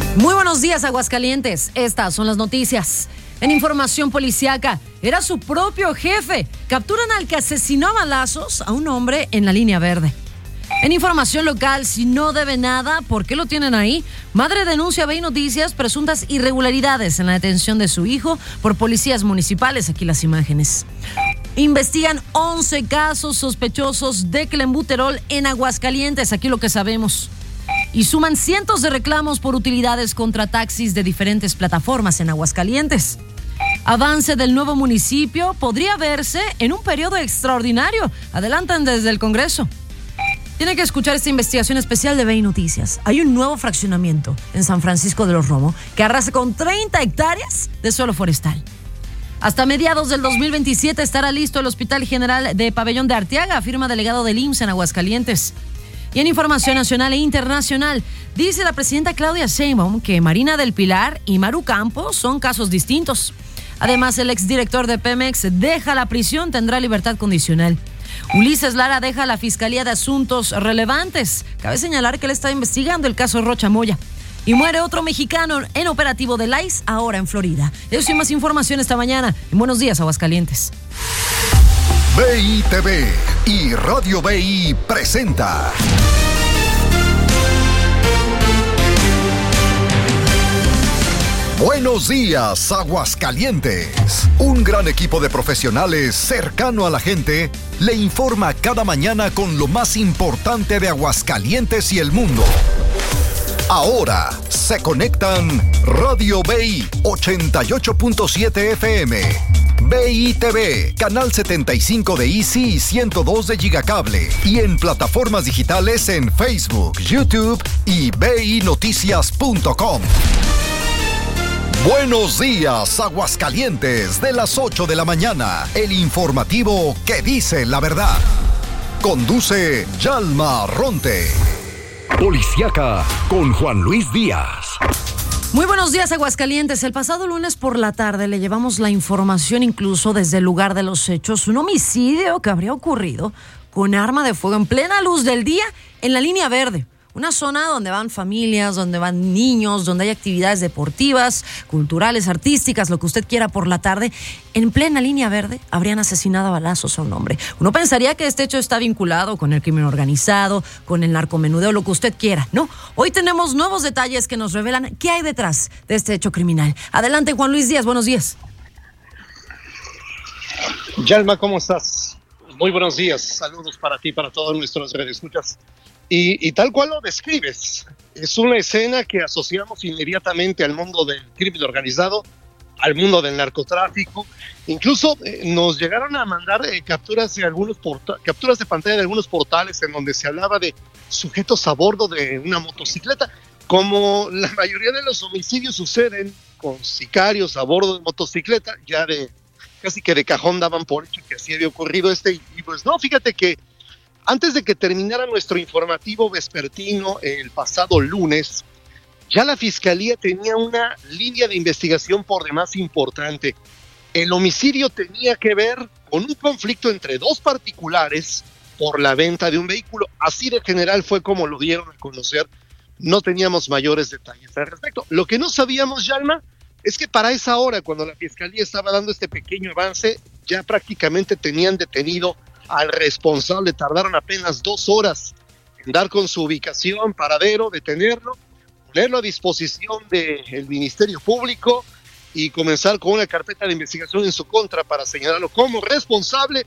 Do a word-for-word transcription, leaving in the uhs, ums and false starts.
Muy buenos días, Aguascalientes. Estas son las noticias. En información policiaca, era su propio jefe. Capturan al que asesinó a balazos a un hombre en la línea verde. En información local, si no debe nada, ¿por qué lo tienen ahí? Madre denuncia a B I Noticias presuntas irregularidades en la detención de su hijo por policías municipales. Aquí las imágenes. Investigan once casos sospechosos de clenbuterol en Aguascalientes. Aquí lo que sabemos. Y suman cientos de reclamos por utilidades contra taxis de diferentes plataformas en Aguascalientes. Avance del nuevo municipio podría verse en un periodo extraordinario. Adelantan desde el Congreso. Tiene que escuchar esta investigación especial de B I Noticias. Hay un nuevo fraccionamiento en San Francisco de los Romo que arrasa con treinta hectáreas de suelo forestal. Hasta mediados del dos mil veintisiete estará listo el Hospital General de Pabellón de Arteaga, afirma delegado del I M S S en Aguascalientes. Y en información nacional e internacional, dice la presidenta Claudia Sheinbaum que Marina del Pilar y Maru Campos son casos distintos. Además, el exdirector de Pemex deja la prisión, tendrá libertad condicional. Ulises Lara deja la Fiscalía de Asuntos Relevantes. Cabe señalar que él está investigando el caso Rocha Moya. Y muere otro mexicano en operativo de la I C E, ahora en Florida. Eso y más información esta mañana en Buenos Días, Aguascalientes. B I T V y Radio B I presenta Buenos Días, Aguascalientes. Un gran equipo de profesionales cercano a la gente le informa cada mañana con lo más importante de Aguascalientes y el mundo. Ahora se conectan Radio B I ochenta y ocho punto siete F M, B I T V, Canal setenta y cinco de Easy y ciento dos de Gigacable, y en plataformas digitales en Facebook, YouTube y B I Noticias punto com. Buenos días, Aguascalientes, de las ocho de la mañana, el informativo que dice la verdad. Conduce Yalma Ronte. Policiaca con Juan Luis Díaz. Muy buenos días, Aguascalientes. El pasado lunes por la tarde le llevamos la información incluso desde el lugar de los hechos. Un homicidio que habría ocurrido con arma de fuego en plena luz del día en la línea verde. Una zona donde van familias, donde van niños, donde hay actividades deportivas, culturales, artísticas, lo que usted quiera por la tarde. En plena línea verde habrían asesinado a balazos a un hombre. Uno pensaría que este hecho está vinculado con el crimen organizado, con el narcomenudeo, lo que usted quiera, ¿no? Hoy tenemos nuevos detalles que nos revelan qué hay detrás de este hecho criminal. Adelante, Juan Luis Díaz, buenos días. Yalma, ¿cómo estás? Muy buenos días. Saludos para ti, para todos nuestros radioescuchas. Y, y tal cual lo describes, es una escena que asociamos inmediatamente al mundo del crimen organizado, al mundo del narcotráfico. Incluso eh, nos llegaron a mandar eh, capturas de algunos porta- capturas de pantalla de algunos portales en donde se hablaba de sujetos a bordo de una motocicleta. Como la mayoría de los homicidios suceden con sicarios a bordo de motocicleta, ya de casi que de cajón daban por hecho que así había ocurrido este. Y, y pues no, fíjate que antes de que terminara nuestro informativo vespertino el pasado lunes, ya la Fiscalía tenía una línea de investigación por demás importante. El homicidio tenía que ver con un conflicto entre dos particulares por la venta de un vehículo. Así de general fue como lo dieron a conocer. No teníamos mayores detalles al respecto. Lo que no sabíamos, Yalma, es que para esa hora, cuando la Fiscalía estaba dando este pequeño avance, ya prácticamente tenían detenido al responsable. Tardaron apenas dos horas en dar con su ubicación, paradero, detenerlo, ponerlo a disposición del Ministerio Público y comenzar con una carpeta de investigación en su contra para señalarlo como responsable